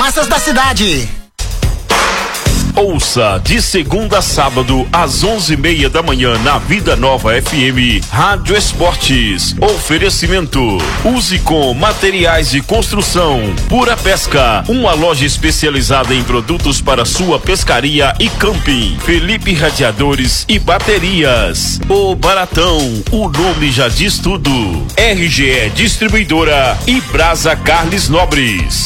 farmácias da cidade. Ouça de segunda a sábado às 11:30 da manhã na Vida Nova FM Rádio Esportes. Oferecimento: use com materiais de construção. Pura Pesca, uma loja especializada em produtos para sua pescaria e camping. Felipe Radiadores e Baterias. O Baratão, o nome já diz tudo. RGE Distribuidora e Brasa Carnes Nobres.